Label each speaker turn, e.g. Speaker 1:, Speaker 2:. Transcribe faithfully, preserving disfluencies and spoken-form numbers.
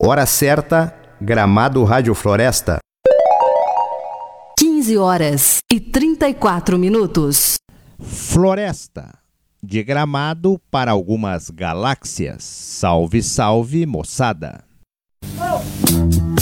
Speaker 1: Hora certa, Gramado Rádio Floresta.
Speaker 2: quinze horas e trinta e quatro minutos.
Speaker 3: Floresta, de Gramado para algumas galáxias. Salve, salve, moçada!